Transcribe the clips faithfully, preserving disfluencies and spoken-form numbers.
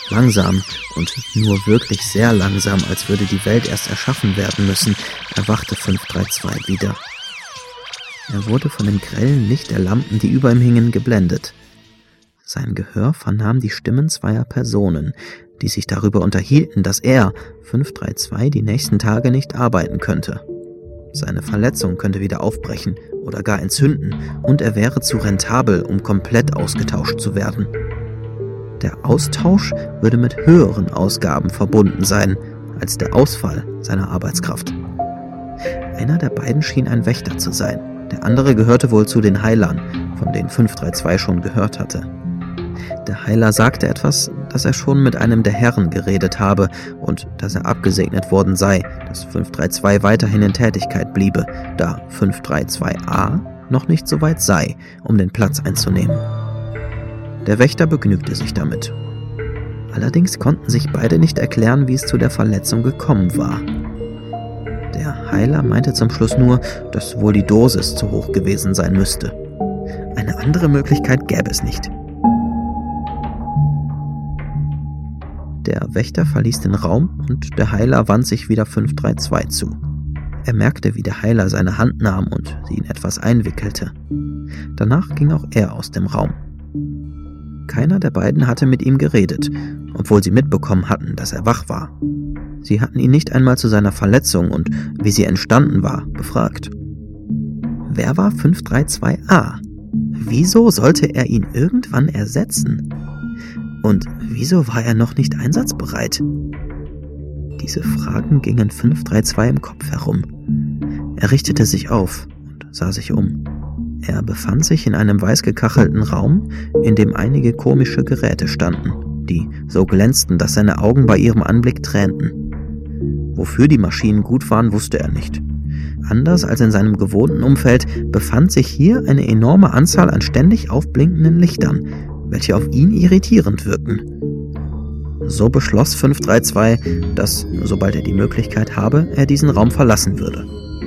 Langsam und nur wirklich sehr langsam, als würde die Welt erst erschaffen werden müssen, erwachte fünf drei zwei wieder. Er wurde von dem grellen Licht der Lampen, die über ihm hingen, geblendet. Sein Gehör vernahm die Stimmen zweier Personen, die sich darüber unterhielten, dass er, fünf drei zwei, die nächsten Tage nicht arbeiten könnte. Seine Verletzung könnte wieder aufbrechen oder gar entzünden und er wäre zu rentabel, um komplett ausgetauscht zu werden. Der Austausch würde mit höheren Ausgaben verbunden sein als der Ausfall seiner Arbeitskraft. Einer der beiden schien ein Wächter zu sein, der andere gehörte wohl zu den Heilern, von denen fünf drei zwei schon gehört hatte. Der Heiler sagte etwas, dass er schon mit einem der Herren geredet habe und dass er abgesegnet worden sei, dass fünf drei zwei weiterhin in Tätigkeit bliebe, da fünf drei zwei a noch nicht so weit sei, um den Platz einzunehmen. Der Wächter begnügte sich damit. Allerdings konnten sich beide nicht erklären, wie es zu der Verletzung gekommen war. Der Heiler meinte zum Schluss nur, dass wohl die Dosis zu hoch gewesen sein müsste. Eine andere Möglichkeit gäbe es nicht. Der Wächter verließ den Raum und der Heiler wandte sich wieder fünf drei zwei zu. Er merkte, wie der Heiler seine Hand nahm und sie in etwas einwickelte. Danach ging auch er aus dem Raum. Keiner der beiden hatte mit ihm geredet, obwohl sie mitbekommen hatten, dass er wach war. Sie hatten ihn nicht einmal zu seiner Verletzung und wie sie entstanden war, befragt. Wer war fünf drei zwei a? Wieso sollte er ihn irgendwann ersetzen? Und wieso war er noch nicht einsatzbereit? Diese Fragen gingen fünf drei zwei im Kopf herum. Er richtete sich auf und sah sich um. Er befand sich in einem weiß gekachelten Raum, in dem einige komische Geräte standen, die so glänzten, dass seine Augen bei ihrem Anblick tränten. Wofür die Maschinen gut waren, wusste er nicht. Anders als in seinem gewohnten Umfeld befand sich hier eine enorme Anzahl an ständig aufblinkenden Lichtern, welche auf ihn irritierend wirkten. So beschloss fünf drei zwei, dass, sobald er die Möglichkeit habe, er diesen Raum verlassen würde.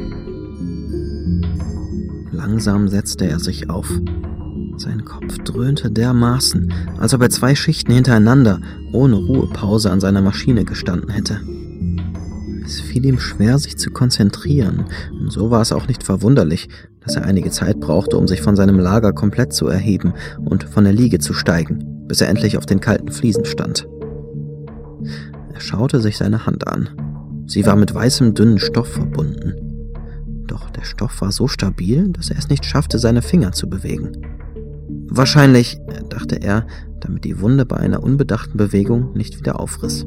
Langsam setzte er sich auf. Sein Kopf dröhnte dermaßen, als ob er zwei Schichten hintereinander, ohne Ruhepause an seiner Maschine gestanden hätte. Es fiel ihm schwer, sich zu konzentrieren, und so war es auch nicht verwunderlich, dass er einige Zeit brauchte, um sich von seinem Lager komplett zu erheben und von der Liege zu steigen, bis er endlich auf den kalten Fliesen stand. Er schaute sich seine Hand an. Sie war mit weißem, dünnen Stoff verbunden. Doch der Stoff war so stabil, dass er es nicht schaffte, seine Finger zu bewegen. Wahrscheinlich, dachte er, damit die Wunde bei einer unbedachten Bewegung nicht wieder aufriss.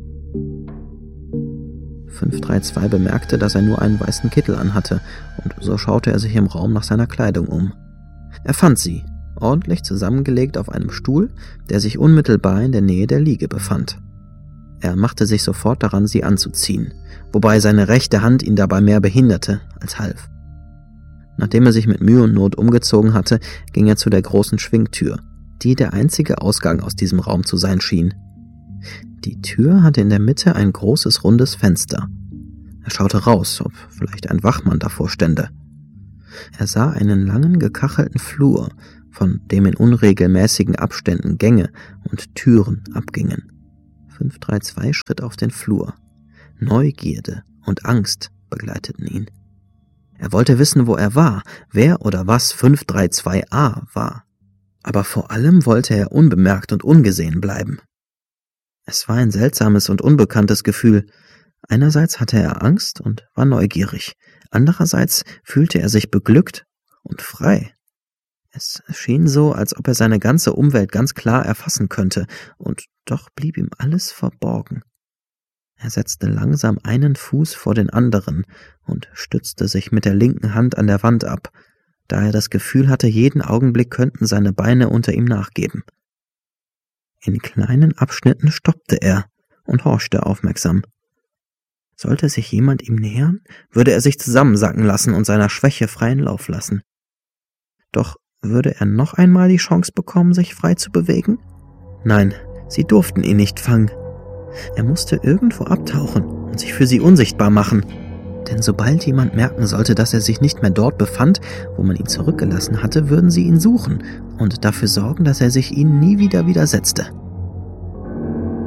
fünf drei zwei bemerkte, dass er nur einen weißen Kittel anhatte, und so schaute er sich im Raum nach seiner Kleidung um. Er fand sie, ordentlich zusammengelegt auf einem Stuhl, der sich unmittelbar in der Nähe der Liege befand. Er machte sich sofort daran, sie anzuziehen, wobei seine rechte Hand ihn dabei mehr behinderte als half. Nachdem er sich mit Mühe und Not umgezogen hatte, ging er zu der großen Schwingtür, die der einzige Ausgang aus diesem Raum zu sein schien. Die Tür hatte in der Mitte ein großes, rundes Fenster. Er schaute raus, ob vielleicht ein Wachmann davor stände. Er sah einen langen, gekachelten Flur, von dem in unregelmäßigen Abständen Gänge und Türen abgingen. fünf drei zwei schritt auf den Flur. Neugierde und Angst begleiteten ihn. Er wollte wissen, wo er war, wer oder was fünf drei zwei a war. Aber vor allem wollte er unbemerkt und ungesehen bleiben. Es war ein seltsames und unbekanntes Gefühl. Einerseits hatte er Angst und war neugierig. Andererseits fühlte er sich beglückt und frei. Es schien so, als ob er seine ganze Umwelt ganz klar erfassen könnte, und doch blieb ihm alles verborgen. Er setzte langsam einen Fuß vor den anderen und stützte sich mit der linken Hand an der Wand ab, da er das Gefühl hatte, jeden Augenblick könnten seine Beine unter ihm nachgeben. In kleinen Abschnitten stoppte er und horchte aufmerksam. Sollte sich jemand ihm nähern, würde er sich zusammensacken lassen und seiner Schwäche freien Lauf lassen. Doch würde er noch einmal die Chance bekommen, sich frei zu bewegen? Nein, sie durften ihn nicht fangen. Er musste irgendwo abtauchen und sich für sie unsichtbar machen. Denn sobald jemand merken sollte, dass er sich nicht mehr dort befand, wo man ihn zurückgelassen hatte, würden sie ihn suchen und dafür sorgen, dass er sich ihnen nie wieder widersetzte.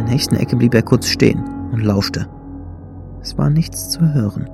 nächsten Ecke blieb er kurz stehen und lauschte. Es war nichts zu hören.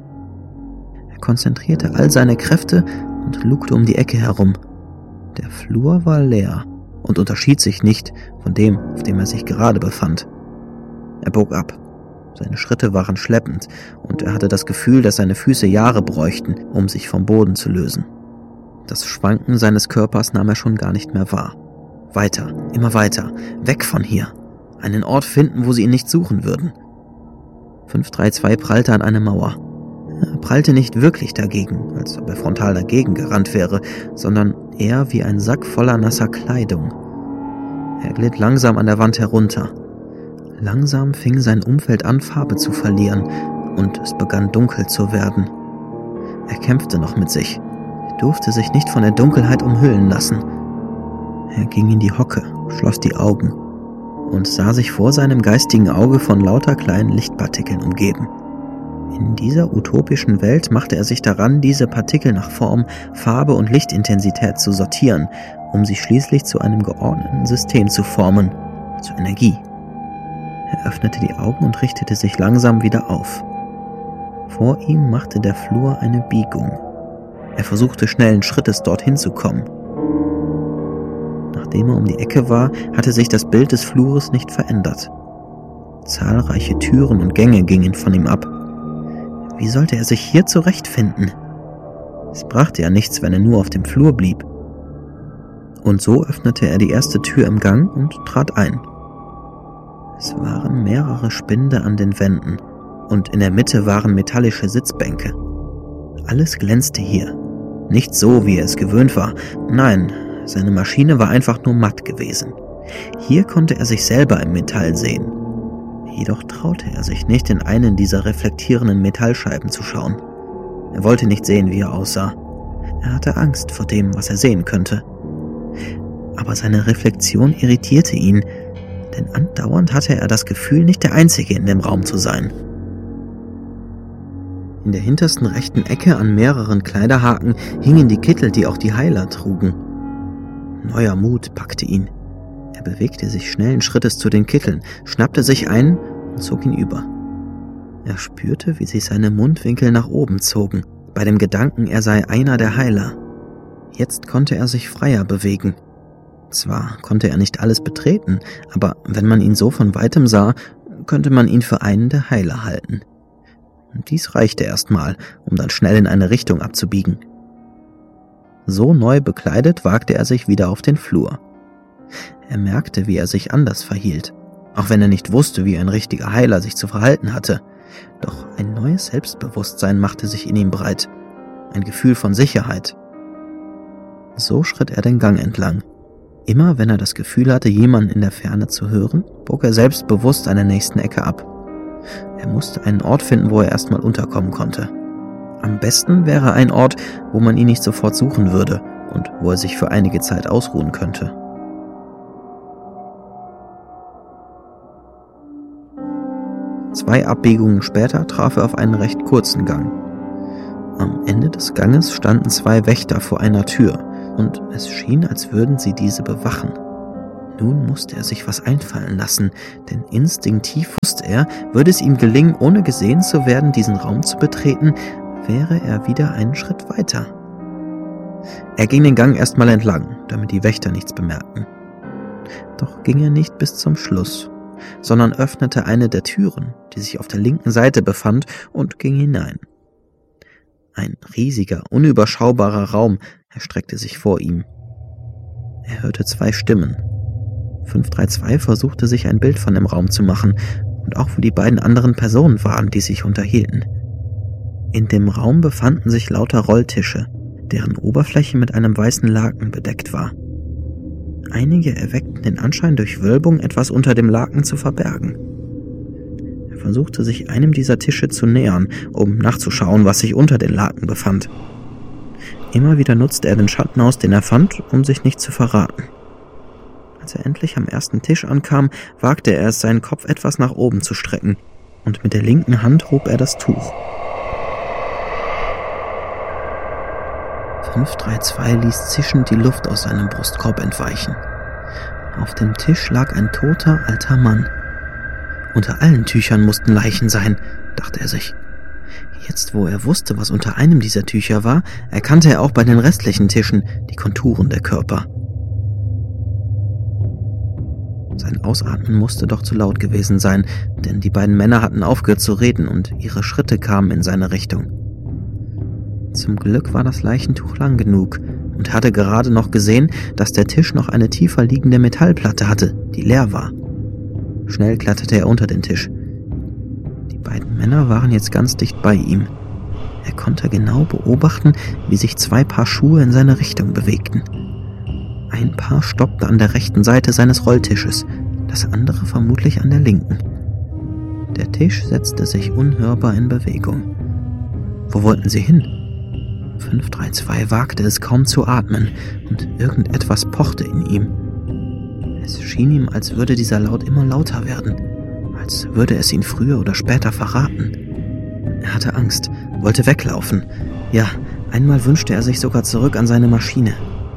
Er konzentrierte all seine Kräfte und lugte um die Ecke herum. Der Flur war leer und unterschied sich nicht von dem, auf dem er sich gerade befand. Er bog ab. Seine Schritte waren schleppend und er hatte das Gefühl, dass seine Füße Jahre bräuchten, um sich vom Boden zu lösen. Das Schwanken seines Körpers nahm er schon gar nicht mehr wahr. Weiter, immer weiter, weg von hier. Einen Ort finden, wo sie ihn nicht suchen würden. fünf drei zwei prallte an eine Mauer. Er prallte nicht wirklich dagegen, als ob er frontal dagegen gerannt wäre, sondern eher wie ein Sack voller nasser Kleidung. Er glitt langsam an der Wand herunter. Langsam fing sein Umfeld an, Farbe zu verlieren, und es begann dunkel zu werden. Er kämpfte noch mit sich. Er durfte sich nicht von der Dunkelheit umhüllen lassen. Er ging in die Hocke, schloss die Augen und sah sich vor seinem geistigen Auge von lauter kleinen Lichtpartikeln umgeben. In dieser utopischen Welt machte er sich daran, diese Partikel nach Form, Farbe und Lichtintensität zu sortieren, um sie schließlich zu einem geordneten System zu formen, zur Energie. Er öffnete die Augen und richtete sich langsam wieder auf. Vor ihm machte der Flur eine Biegung. Er versuchte schnellen Schrittes dorthin zu kommen. Nachdem er um die Ecke war, hatte sich das Bild des Flures nicht verändert. Zahlreiche Türen und Gänge gingen von ihm ab. Wie sollte er sich hier zurechtfinden? Es brachte ja nichts, wenn er nur auf dem Flur blieb. Und so öffnete er die erste Tür im Gang und trat ein. Es waren mehrere Spinde an den Wänden und in der Mitte waren metallische Sitzbänke. Alles glänzte hier. Nicht so, wie er es gewöhnt war. Nein, seine Maschine war einfach nur matt gewesen. Hier konnte er sich selber im Metall sehen. Jedoch traute er sich nicht, in einen dieser reflektierenden Metallscheiben zu schauen. Er wollte nicht sehen, wie er aussah. Er hatte Angst vor dem, was er sehen könnte. Aber seine Reflexion irritierte ihn, denn andauernd hatte er das Gefühl, nicht der Einzige in dem Raum zu sein. In der hintersten rechten Ecke an mehreren Kleiderhaken hingen die Kittel, die auch die Heiler trugen. Neuer Mut packte ihn. Er bewegte sich schnellen Schrittes zu den Kitteln, schnappte sich einen und zog ihn über. Er spürte, wie sich seine Mundwinkel nach oben zogen, bei dem Gedanken, er sei einer der Heiler. Jetzt konnte er sich freier bewegen. Zwar konnte er nicht alles betreten, aber wenn man ihn so von weitem sah, könnte man ihn für einen der Heiler halten. Und dies reichte erstmal, um dann schnell in eine Richtung abzubiegen. So neu bekleidet wagte er sich wieder auf den Flur. Er merkte, wie er sich anders verhielt, auch wenn er nicht wusste, wie ein richtiger Heiler sich zu verhalten hatte. Doch ein neues Selbstbewusstsein machte sich in ihm breit, ein Gefühl von Sicherheit. So schritt er den Gang entlang. Immer wenn er das Gefühl hatte, jemanden in der Ferne zu hören, bog er selbstbewusst an der nächsten Ecke ab. Er musste einen Ort finden, wo er erstmal unterkommen konnte. Am besten wäre ein Ort, wo man ihn nicht sofort suchen würde und wo er sich für einige Zeit ausruhen könnte. Zwei Abbiegungen später traf er auf einen recht kurzen Gang. Am Ende des Ganges standen zwei Wächter vor einer Tür und es schien, als würden sie diese bewachen. Nun musste er sich was einfallen lassen, denn instinktiv wusste er, würde es ihm gelingen, ohne gesehen zu werden, diesen Raum zu betreten, wäre er wieder einen Schritt weiter. Er ging den Gang erstmal entlang, damit die Wächter nichts bemerkten. Doch ging er nicht bis zum Schluss, sondern öffnete eine der Türen, die sich auf der linken Seite befand, und ging hinein. Ein riesiger, unüberschaubarer Raum erstreckte sich vor ihm. Er hörte zwei Stimmen. fünf drei zwei versuchte sich ein Bild von dem Raum zu machen und auch wo die beiden anderen Personen waren, die sich unterhielten. In dem Raum befanden sich lauter Rolltische, deren Oberfläche mit einem weißen Laken bedeckt war. Einige erweckten den Anschein, durch Wölbung etwas unter dem Laken zu verbergen. Er versuchte sich einem dieser Tische zu nähern, um nachzuschauen, was sich unter den Laken befand. Immer wieder nutzte er den Schatten aus, den er fand, um sich nicht zu verraten. Als er endlich am ersten Tisch ankam, wagte er es, seinen Kopf etwas nach oben zu strecken, und mit der linken Hand hob er das Tuch. fünf drei zwei ließ zischend die Luft aus seinem Brustkorb entweichen. Auf dem Tisch lag ein toter alter Mann. Unter allen Tüchern mussten Leichen sein, dachte er sich. Jetzt, wo er wusste, was unter einem dieser Tücher war, erkannte er auch bei den restlichen Tischen die Konturen der Körper. Sein Ausatmen musste doch zu laut gewesen sein, denn die beiden Männer hatten aufgehört zu reden und ihre Schritte kamen in seine Richtung. Zum Glück war das Leichentuch lang genug und hatte gerade noch gesehen, dass der Tisch noch eine tiefer liegende Metallplatte hatte, die leer war. Schnell kletterte er unter den Tisch. Die beiden Männer waren jetzt ganz dicht bei ihm. Er konnte genau beobachten, wie sich zwei Paar Schuhe in seine Richtung bewegten. Ein Paar stoppte an der rechten Seite seines Rolltisches, das andere vermutlich an der linken. Der Tisch setzte sich unhörbar in Bewegung. Wo wollten sie hin? fünf drei zwei wagte es kaum zu atmen und irgendetwas pochte in ihm. Es schien ihm, als würde dieser Laut immer lauter werden, als würde es ihn früher oder später verraten. Er hatte Angst, wollte weglaufen. Ja, einmal wünschte er sich sogar zurück an seine Maschine.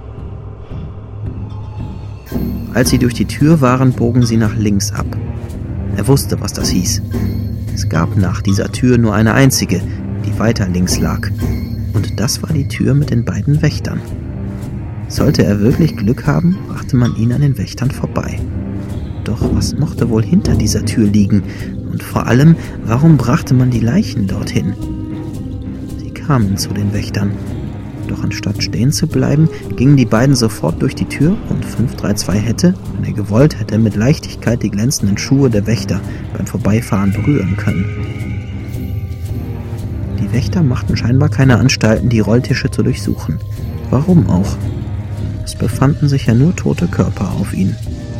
Als sie durch die Tür waren, bogen sie nach links ab. Er wusste, was das hieß. Es gab nach dieser Tür nur eine einzige, die weiter links lag. Und das war die Tür mit den beiden Wächtern. Sollte er wirklich Glück haben, brachte man ihn an den Wächtern vorbei. Doch was mochte wohl hinter dieser Tür liegen? Und vor allem, warum brachte man die Leichen dorthin? Sie kamen zu den Wächtern. Doch anstatt stehen zu bleiben, gingen die beiden sofort durch die Tür und fünf drei zwei hätte, wenn er gewollt hätte, mit Leichtigkeit die glänzenden Schuhe der Wächter beim Vorbeifahren berühren können. Die Wächter machten scheinbar keine Anstalten, die Rolltische zu durchsuchen. Warum auch? Es befanden sich ja nur tote Körper auf ihnen.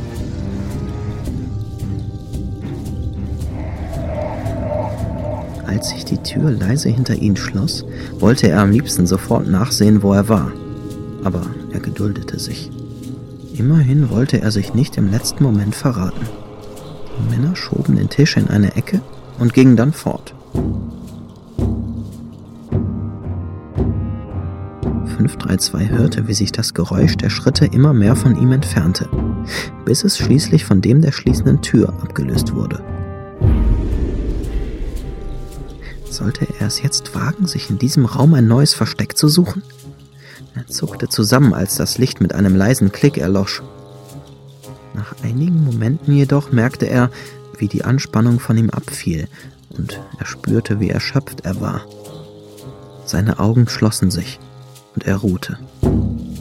Als sich die Tür leise hinter ihnen schloss, wollte er am liebsten sofort nachsehen, wo er war. Aber er geduldete sich. Immerhin wollte er sich nicht im letzten Moment verraten. Die Männer schoben den Tisch in eine Ecke und gingen dann fort. fünf drei zwei hörte, wie sich das Geräusch der Schritte immer mehr von ihm entfernte, bis es schließlich von dem der schließenden Tür abgelöst wurde. Sollte er es jetzt wagen, sich in diesem Raum ein neues Versteck zu suchen? Er zuckte zusammen, als das Licht mit einem leisen Klick erlosch. Nach einigen Momenten jedoch merkte er, wie die Anspannung von ihm abfiel, und er spürte, wie erschöpft er war. Seine Augen schlossen sich und er ruhte.